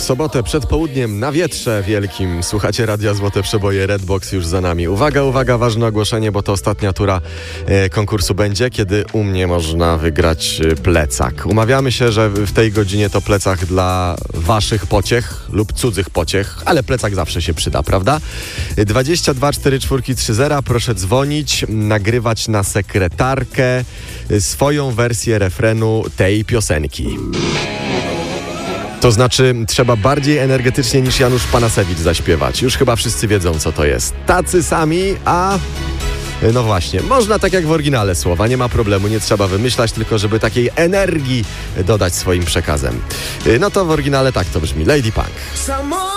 sobotę przed południem na wietrze wielkim. Słuchacie Radia Złote Przeboje, Redbox już za nami. Uwaga, uwaga, ważne ogłoszenie, bo to ostatnia tura konkursu będzie, kiedy u mnie można wygrać plecak. Umawiamy się, że w tej godzinie to plecak dla waszych pociech lub cudzych pociech, ale plecak zawsze się przyda, prawda? 22 44 30, proszę dzwonić, nagrywać na sekretarkę swoją wersję refrenu tej piosenki. To znaczy, trzeba bardziej energetycznie niż Janusz Panasewicz zaśpiewać. Już chyba wszyscy wiedzą, co to jest. Tacy sami, a... No właśnie, można tak jak w oryginale słowa, nie ma problemu, nie trzeba wymyślać, tylko żeby takiej energii dodać swoim przekazem. No to w oryginale tak to brzmi. Lady Punk.